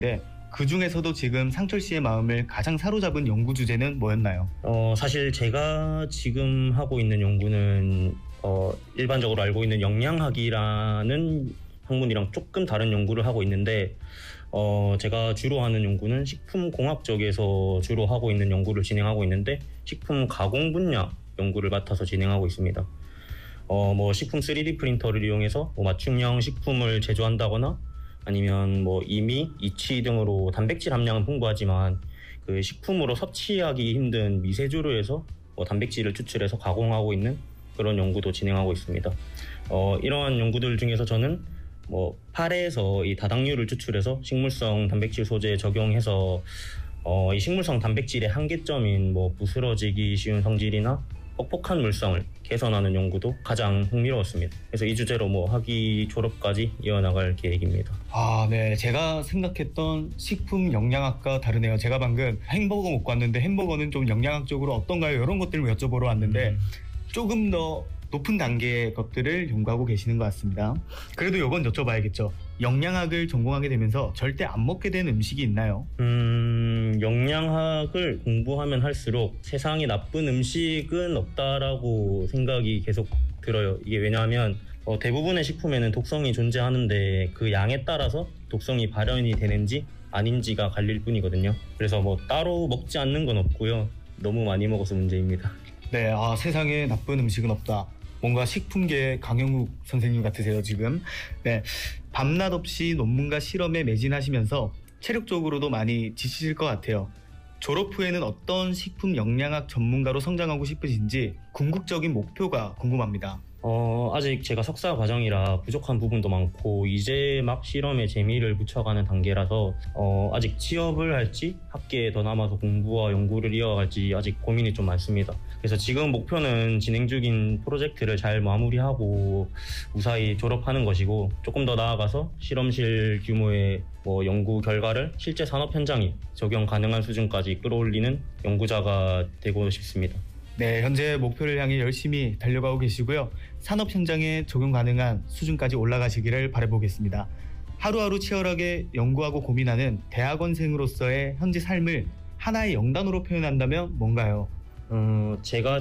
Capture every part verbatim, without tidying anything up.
네, 그 중에서도 지금 상철 씨의 마음을 가장 사로잡은 연구 주제는 뭐였나요? 어, 사실 제가 지금 하고 있는 연구는 어, 일반적으로 알고 있는 영양학이라는 학문이랑 조금 다른 연구를 하고 있는데 어, 제가 주로 하는 연구는 식품공학 쪽에서 주로 하고 있는 연구를 진행하고 있는데 식품 가공 분야 연구를 맡아서 진행하고 있습니다. 어, 뭐 식품 쓰리디 프린터를 이용해서 뭐 맞춤형 식품을 제조한다거나 아니면 뭐 이미 이치 등으로 단백질 함량은 풍부하지만 그 식품으로 섭취하기 힘든 미세조로 해서 뭐 단백질을 추출해서 가공하고 있는 그런 연구도 진행하고 있습니다. 어, 이러한 연구들 중에서 저는 뭐 팔에서 이 다당류를 추출해서 식물성 단백질 소재에 적용해서 어, 이 식물성 단백질의 한계점인 뭐 부스러지기 쉬운 성질이나 뻑뻑한 물성을 개선하는 연구도 가장 흥미로웠습니다. 그래서 이 주제로 뭐 학위 졸업까지 이어나갈 계획입니다. 아, 네. 제가 생각했던 식품 영양학과 다르네요. 제가 방금 햄버거 먹고 왔는데 햄버거는 좀 영양학적으로 어떤가요? 이런 것들을 여쭤보러 왔는데 음. 조금 더 높은 단계의 것들을 연구하고 계시는 것 같습니다. 그래도 이건 여쭤봐야겠죠. 영양학을 전공하게 되면서 절대 안 먹게 된 음식이 있나요? 음, 영양학을 공부하면 할수록 세상에 나쁜 음식은 없다라고 생각이 계속 들어요. 이게 왜냐하면 어, 대부분의 식품에는 독성이 존재하는데 그 양에 따라서 독성이 발현이 되는지 아닌지가 갈릴 뿐이거든요. 그래서 뭐 따로 먹지 않는 건 없고요. 너무 많이 먹어서 문제입니다. 네, 아, 세상에 나쁜 음식은 없다. 뭔가 식품계의 강영욱 선생님 같으세요, 지금. 네, 밤낮 없이 논문과 실험에 매진하시면서 체력적으로도 많이 지치실 것 같아요. 졸업 후에는 어떤 식품 영양학 전문가로 성장하고 싶으신지 궁극적인 목표가 궁금합니다. 어, 아직 제가 석사 과정이라 부족한 부분도 많고 이제 막 실험에 재미를 붙여가는 단계라서 어, 아직 취업을 할지 학계에 더 남아서 공부와 연구를 이어갈지 아직 고민이 좀 많습니다. 그래서 지금 목표는 진행 중인 프로젝트를 잘 마무리하고 무사히 졸업하는 것이고 조금 더 나아가서 실험실 규모의 뭐 연구 결과를 실제 산업 현장에 적용 가능한 수준까지 끌어올리는 연구자가 되고 싶습니다. 네, 현재 목표를 향해 열심히 달려가고 계시고요. 산업 현장에 적용 가능한 수준까지 올라가시기를 바라보겠습니다. 하루하루 치열하게 연구하고 고민하는 대학원생으로서의 현재 삶을 하나의 영단어로 표현한다면 뭔가요? 음, 제가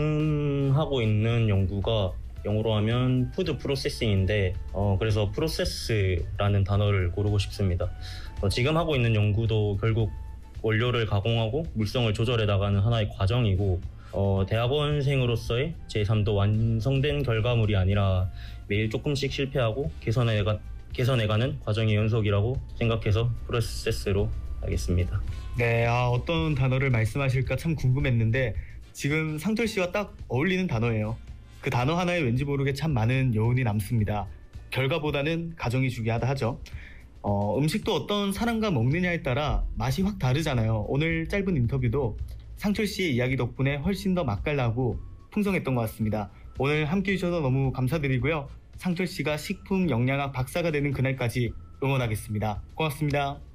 지금 하고 있는 연구가 영어로 하면 푸드 프로세싱인데 어, 그래서 프로세스라는 단어를 고르고 싶습니다. 어, 지금 하고 있는 연구도 결국 원료를 가공하고 물성을 조절해 나가는 하나의 과정이고 어, 대학원생으로서의 제 삶도 완성된 결과물이 아니라 매일 조금씩 실패하고 개선해가, 개선해가는 과정의 연속이라고 생각해서 프로세스로 하겠습니다. 네, 아, 어떤 단어를 말씀하실까 참 궁금했는데 지금 상철 씨와 딱 어울리는 단어예요. 그 단어 하나에 왠지 모르게 참 많은 여운이 남습니다. 결과보다는 과정이 중요하다 하죠. 어, 음식도 어떤 사람과 먹느냐에 따라 맛이 확 다르잖아요. 오늘 짧은 인터뷰도 상철 씨의 이야기 덕분에 훨씬 더 맛깔나고 풍성했던 것 같습니다. 오늘 함께 해주셔서 너무 감사드리고요. 상철 씨가 식품 영양학 박사가 되는 그날까지 응원하겠습니다. 고맙습니다.